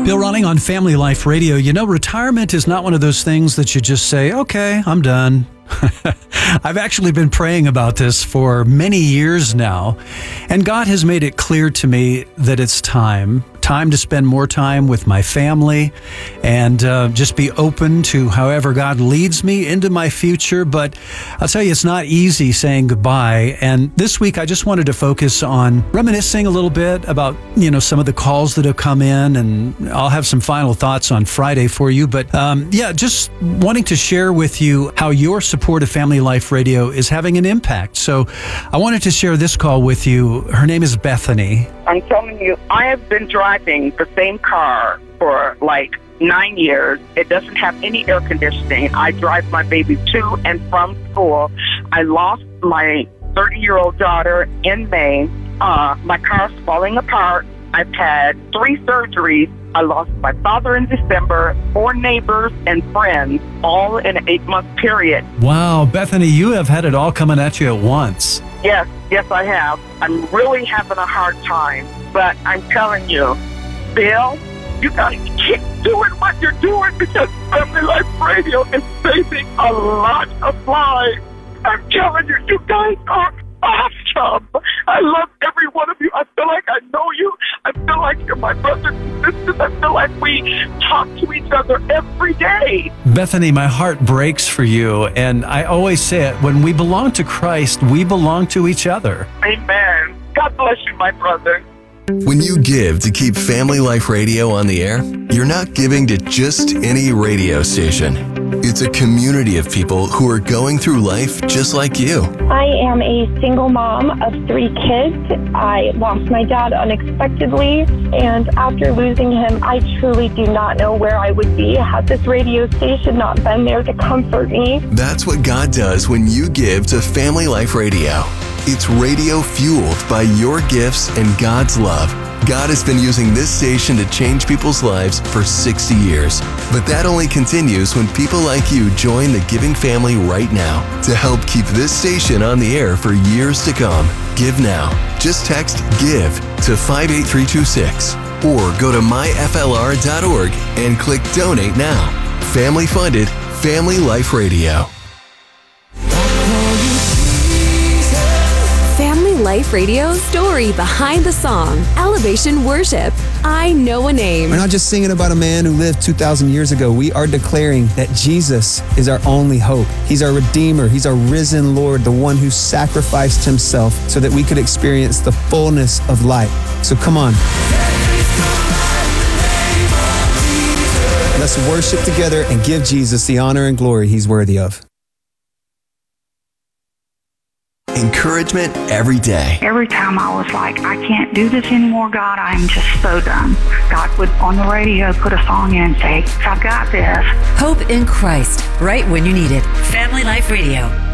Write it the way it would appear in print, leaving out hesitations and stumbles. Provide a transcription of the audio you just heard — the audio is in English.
Bill Ronning on Family Life Radio. You know, retirement is not one of those things that you just say, okay, I'm done. I've actually been praying about this for many years now, and God has made it clear to me that it's time to spend more time with my family and just be open to however God leads me into my future. But I'll tell you, it's not easy saying goodbye. And this week, I just wanted to focus on reminiscing a little bit about, some of the calls that have come in, and I'll have some final thoughts on Friday for you. But just wanting to share with you how your support of Family Life Radio is having an impact. So I wanted to share this call with you. Her name is Bethany. I'm telling you, I have been driving the same car for like 9 years. It doesn't have any air conditioning. I drive my baby to and from school. I lost my 30-year-old daughter in May. My car's falling apart. I've had 3 surgeries. I lost my father in December, 4 neighbors and friends, all in an 8-month period. Wow, Bethany, you have had it all coming at you at once. Yes, I have. I'm really having a hard time. But I'm telling you, Bill, you gotta keep doing what you're doing, because Family Life Radio is saving a lot of lives. I'm telling you, you guys are awesome. I love every one of you. I feel like I know you. I feel like you're my brothers and sisters. I feel like we talk to each other every day. Bethany, my heart breaks for you. And I always say it, when we belong to Christ, we belong to each other. Amen. God bless you, my brother. When you give to keep Family Life Radio on the air, you're not giving to just any radio station. It's a community of people who are going through life just like you. I am a single mom of 3 kids. I lost my dad unexpectedly, and after losing him, I truly do not know where I would be had this radio station not been there to comfort me. That's what God does when you give to Family Life Radio. It's radio fueled by your gifts and God's love. God has been using this station to change people's lives for 60 years. But that only continues when people like you join the giving family right now to help keep this station on the air for years to come. Give now. Just text GIVE to 58326 or go to myflr.org and click Donate Now. Family funded, Family Life Radio. Family Life Radio, story behind the song, Elevation Worship. I Know a Name. We're not just singing about a man who lived 2,000 years ago. We are declaring that Jesus is our only hope. He's our Redeemer. He's our risen Lord, the one who sacrificed himself so that we could experience the fullness of life. So come on. Let's worship together and give Jesus the honor and glory he's worthy of. Encouragement every day. Every time I was like, I can't do this anymore, God, I'm just so done. God would, on the radio, put a song in and say, I've got this. Hope in Christ, right when you need it. Family Life Radio.